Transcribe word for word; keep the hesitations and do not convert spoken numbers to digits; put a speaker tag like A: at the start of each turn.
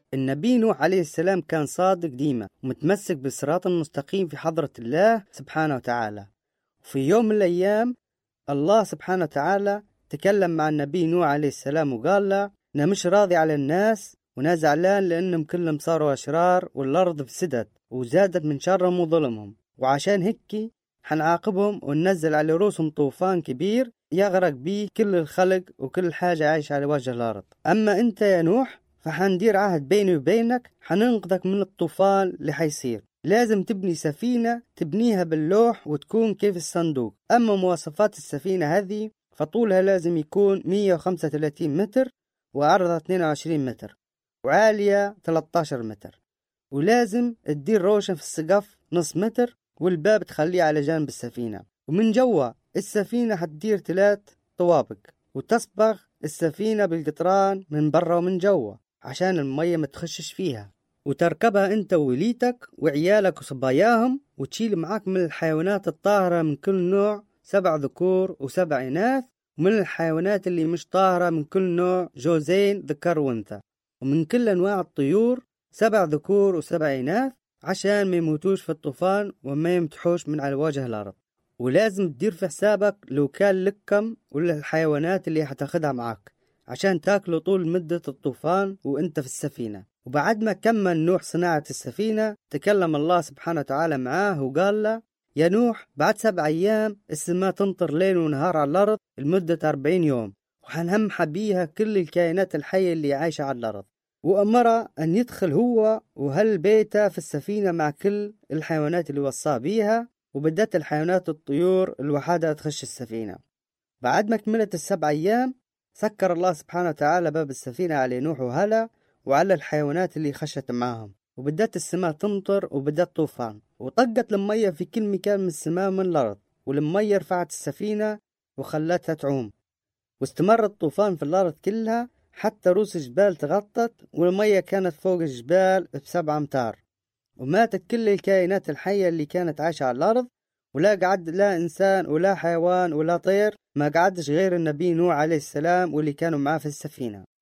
A: النبي نوح عليه السلام كان صادق ديما ومتمسك بالصراط المستقيم في حضرة الله سبحانه وتعالى. وفي يوم من الأيام الله سبحانه وتعالى تكلم مع النبي نوح عليه السلام وقال له: أنا مش راضي على الناس وأنا زعلان لأنهم كلهم صاروا أشرار والأرض فسدت وزادت من شرهم وظلمهم، وعشان هيك حنعاقبهم وننزل على رؤوسهم طوفان كبير يغرق بيه كل الخلق وكل حاجة عايشة على وجه الأرض. أما أنت يا نوح فحندير عهد بيني وبينك، حننقذك من الطوفان اللي حيصير. لازم تبني سفينة تبنيها باللوح وتكون كيف الصندوق. أما مواصفات السفينة هذه فطولها لازم يكون مية وخمسة وثلاثين متر وعرضها اثنين وعشرين متر وعالية ثلاثة عشر متر، ولازم تدير روشن في السقف نص متر والباب تخليه على جانب السفينة. ومن جوا السفينة حتدير ثلاث طوابق وتصبغ السفينة بالقطران من برا ومن جوا عشان المية ما تخشش فيها، وتركبها انت ووليتك وعيالك وصباياهم، وتشيل معاك من الحيوانات الطاهرة من كل نوع سبع ذكور وسبع إناث، ومن الحيوانات اللي مش طاهرة من كل نوع جوزين ذكر وانثى، ومن كل أنواع الطيور سبع ذكور وسبع إناث عشان ما يموتوش في الطوفان وما يمتحوش من على وجه الأرض. ولازم تدير في حسابك لو كان لكم ولا الحيوانات اللي هتاخدها معك عشان تاكلوا طول مدة الطوفان وانت في السفينة. وبعد ما كمل نوح صناعة السفينة تكلم الله سبحانه وتعالى معاه وقال له: يا نوح بعد سبع أيام السماء تمطر ليل ونهار على الأرض لمدة أربعين يوم، وحنهمح بيها كل الكائنات الحية اللي عايشة على الأرض. وأمر أن يدخل هو وهل بيته في السفينة مع كل الحيوانات اللي وصاه بيها، وبدت الحيوانات الطيور الوحادة تخش السفينة. بعد ما كملت السبع أيام سكر الله سبحانه وتعالى باب السفينة على نوح وهلا وعلى الحيوانات اللي خشت معاهم، وبدت السماء تمطر وبدت طوفان، وطقت المية في كل مكان من السماء من الأرض، والمية رفعت السفينة وخلتها تعوم. واستمر الطوفان في الأرض كلها حتى رؤوس الجبال تغطت، والمية كانت فوق الجبال بسبع أمتار، وماتت كل الكائنات الحية اللي كانت عايشة على الأرض، ولا قعد لا إنسان ولا حيوان ولا طير، ما قعدش غير النبي نوح عليه السلام واللي كانوا معاه في السفينة.